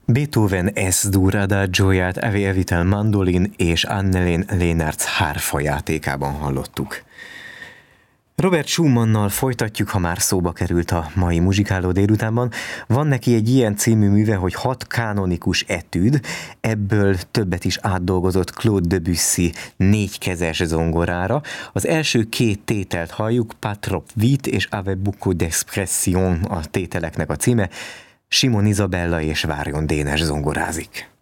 Beethoven S-dur adagióját Evi Evitel mandolin és Annelien Leenertz hárfa játékában hallottuk. Robert Schumannal folytatjuk, ha már szóba került a mai muzsikáló délutánban. Van neki egy ilyen című műve, hogy 6 kanonikus etüd, ebből többet is átdolgozott Claude Debussy 4 kezes zongorára. Az első 2 tételt halljuk, Pas trop vite és Avec beaucoup d'expression a tételeknek a címe. Simon Izabella és Várjon Dénes zongorázik.